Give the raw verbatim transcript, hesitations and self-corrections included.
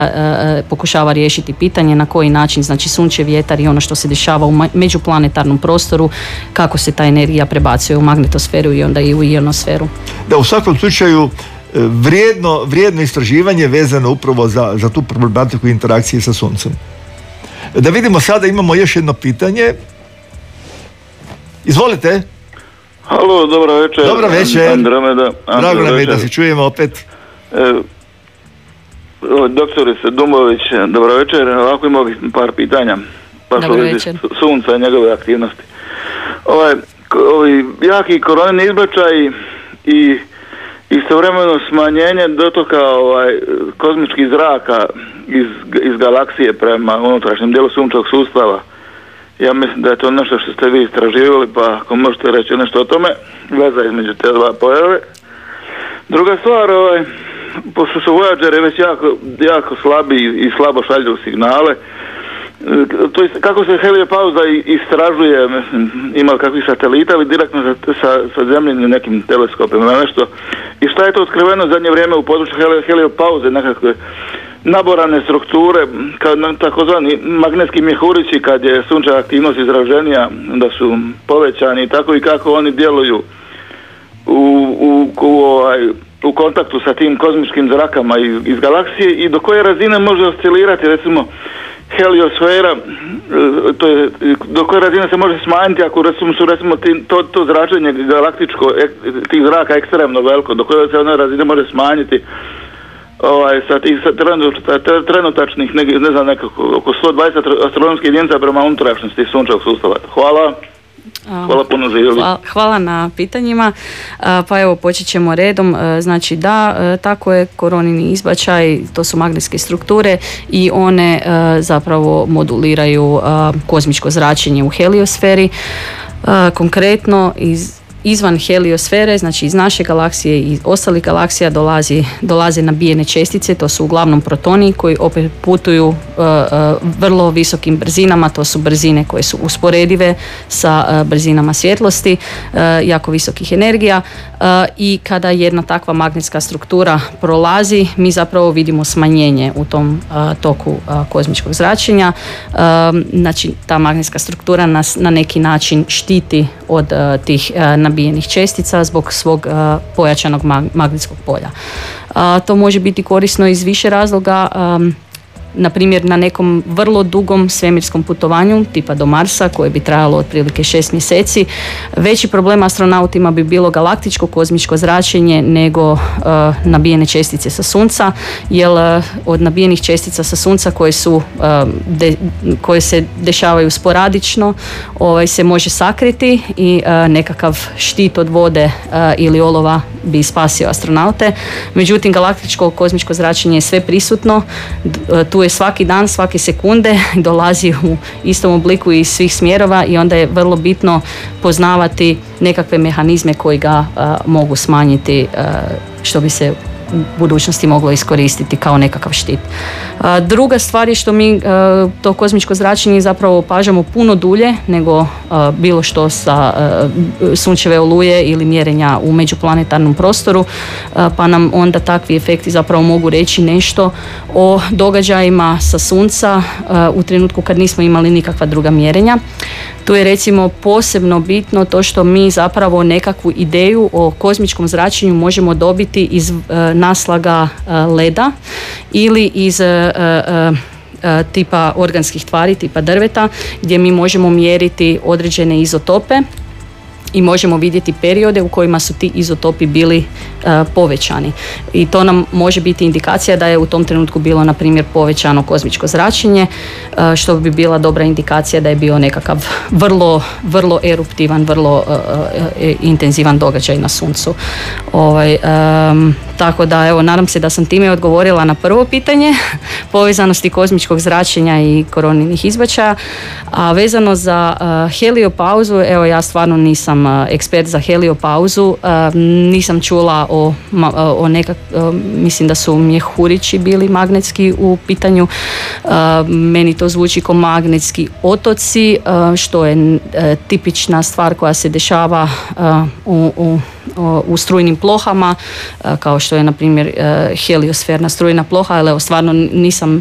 pokušava riješiti pitanje na koji način, znači sunčev vjetar i ono što se dešava u međuplanetarnom prostoru, kako se ta energija prebacuje u magnetosferu i onda i u ionosferu. Da, u svakom slučaju vrijedno, vrijedno istraživanje vezano upravo za, za tu problematiku interakcije sa suncem. Da vidimo sada, imamo još jedno pitanje. Izvolite. Halo, dobro večer. Dobro večer. Andromeda. Drago nam je da se čujemo opet. E, doktorice Dumović, dobro večer. Ovako imao bih par pitanja. Baš dobro večer. Sunca i njegove aktivnosti. Ovaj, ovi jaki koronini izbačaj i istovremeno smanjenje dotoka ovaj, kozmičkih zraka iz, iz galaksije prema unutrašnjem dijelu sunčevog sustava. Ja mislim da je to nešto što ste vi istraživali, pa ako možete reći nešto o tome, veza između te dva pojave. Druga stvar, ovaj, pošto su Voyageri već jako, jako slabi i slabo šalju signale, to je, kako se heliopauza istražuje, mislim, ima kakvih satelita ili direktno sa, sa, sa zemljinim nekim teleskopima, nešto. I šta je to otkriveno zadnje vrijeme u području heliopauze, nekakve naborane strukture, kao takozvani magnetski mjehurići, kad je sunčeva aktivnost izraženija, da su povećani i tako, i kako oni djeluju u, u, u, ovaj, u kontaktu sa tim kozmičkim zrakama iz, iz galaksije i do koje razine može oscilirati, recimo, heliosfera, to je, do koje razine se može smanjiti ako recimo, su recimo ti, to, to zračenje galaktičko, ek, tih zraka ekstremno veliko, do koje se one razine može smanjiti ovaj, sa tih trenutačnih, ne, ne znam, nekako, oko sto dvadeset astronomskih jedinica prema unutrašnjosti sunčevog sustava. Hvala. Hvala puno, živjeli. Hvala, hvala na pitanjima. Pa evo, počet ćemo redom. Znači da, tako je, koronini izbačaj, to su magnetske strukture i one zapravo moduliraju kozmičko zračenje u heliosferi. Konkretno iz izvan heliosfere, znači iz naše galaksije i ostalih galaksija dolazi, dolaze nabijene čestice, to su uglavnom protoni koji opet putuju uh, uh, vrlo visokim brzinama, to su brzine koje su usporedive sa uh, brzinama svjetlosti, uh, jako visokih energija uh, i kada jedna takva magnetska struktura prolazi, mi zapravo vidimo smanjenje u tom uh, toku uh, kozmičkog zračenja. Uh, znači ta magnetska struktura nas na neki način štiti od uh, tih uh, nabijenih čestica zbog svog uh, pojačanog mag- magnetskog polja. Uh, to može biti korisno iz više razloga. Um, na primjer na nekom vrlo dugom svemirskom putovanju tipa do Marsa koje bi trajalo otprilike šest mjeseci. Veći problem astronautima bi bilo galaktičko kozmičko zračenje nego uh, nabijene čestice sa Sunca, jer uh, od nabijenih čestica sa Sunca koje su uh, de, koje se dešavaju sporadično ovaj, se može sakriti i uh, nekakav štit od vode uh, ili olova bi spasio astronaute. Međutim, galaktičko kozmičko zračenje je sve prisutno, tu je svaki dan, svake sekunde, dolazi u istom obliku iz svih smjerova i onda je vrlo bitno poznavati nekakve mehanizme koji ga uh, mogu smanjiti, uh, što bi se u budućnosti moglo iskoristiti kao nekakav štit. Uh, druga stvar je što mi uh, to kozmičko zračenje zapravo opažamo puno dulje nego uh, bilo što sa uh, sunčeve oluje ili mjerenja u međuplanetarnom prostoru, uh, pa nam onda takvi efekti zapravo mogu reći nešto o događajima sa Sunca uh, u trenutku kad nismo imali nikakva druga mjerenja. Tu je recimo posebno bitno to što mi zapravo nekakvu ideju o kozmičkom zračenju možemo dobiti iz uh, naslaga uh, leda ili iz uh, uh, uh, tipa organskih tvari, tipa drveta, gdje mi možemo mjeriti određene izotope i možemo vidjeti periode u kojima su ti izotopi bili uh, povećani. I to nam može biti indikacija da je u tom trenutku bilo, na primjer, povećano kozmičko zračenje, uh, što bi bila dobra indikacija da je bio nekakav vrlo, vrlo eruptivan, vrlo uh, uh, intenzivan događaj na Suncu. Ovaj, um, tako da, evo, nadam se da sam time odgovorila na prvo pitanje povezanosti kozmičkog zračenja i koroninih izbačaja. A vezano za uh, heliopauzu, evo, ja stvarno nisam ekspert za heliopauzu, nisam čula o, o nekak, mislim da su mjehurići bili magnetski u pitanju, meni to zvuči kao magnetski otoci, što je tipična stvar koja se dešava u, u u strujnim plohama, kao što je na primjer heliosferna strujna ploha, ali evo stvarno nisam